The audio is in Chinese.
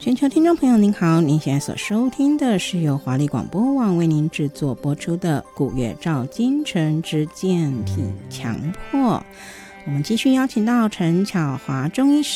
全球听众朋友您好，您现在所收听的是由华丽广播网为您制作播出的古月照今晨之健体强迫。我们继续邀请到陈巧华中医师